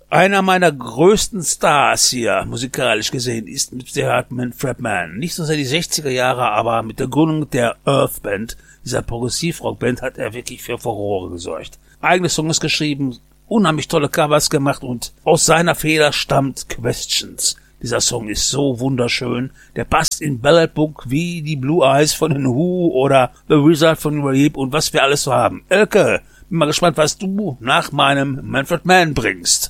Einer meiner größten Stars hier, musikalisch gesehen, ist mit der Manfred Mann. Nicht so seit die 60er Jahre, aber mit der Gründung der Earth Band, dieser Progressivrock-Band, hat er wirklich für Furore gesorgt. Eigene Songs geschrieben, unheimlich tolle Covers gemacht und aus seiner Feder stammt Questions. Dieser Song ist so wunderschön, der passt in Ballad Book wie die Blue Eyes von den Who oder The Wizard von Raib und was wir alles so haben. Elke, bin mal gespannt, was du nach meinem Manfred Mann bringst.